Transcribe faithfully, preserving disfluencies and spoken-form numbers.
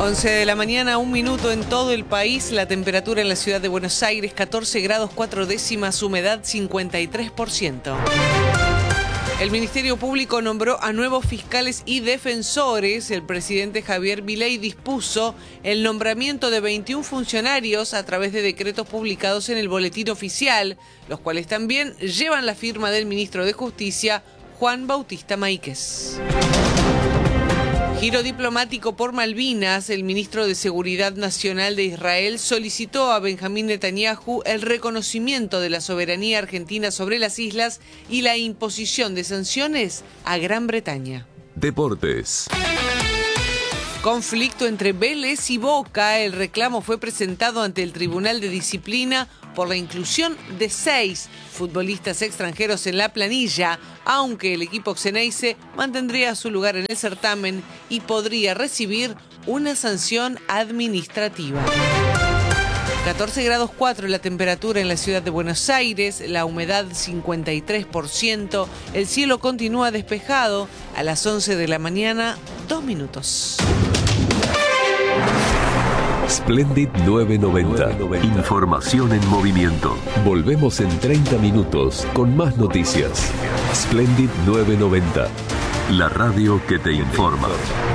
once de la mañana, un minuto en todo el país. La temperatura en la ciudad de Buenos Aires, catorce grados cuatro décimas, humedad cincuenta y tres por ciento. El Ministerio Público nombró a nuevos fiscales y defensores. El presidente Javier Milei dispuso el nombramiento de veintiún funcionarios a través de decretos publicados en el Boletín Oficial, los cuales también llevan la firma del ministro de Justicia, Juan Bautista Máiquez. Giro diplomático por Malvinas. El ministro de Seguridad Nacional de Israel solicitó a Benjamín Netanyahu el reconocimiento de la soberanía argentina sobre las islas y la imposición de sanciones a Gran Bretaña. Deportes. Conflicto entre Vélez y Boca. El reclamo fue presentado ante el Tribunal de Disciplina por la inclusión de seis futbolistas extranjeros en la planilla, aunque el equipo xeneize mantendría su lugar en el certamen y podría recibir una sanción administrativa. catorce grados cuatro la temperatura en la ciudad de Buenos Aires, la humedad cincuenta y tres por ciento, el cielo continúa despejado. A las once de la mañana, dos minutos. Splendid nueve noventa. Información en movimiento. Volvemos en treinta minutos con más noticias. Splendid nueve noventa. La radio que te informa.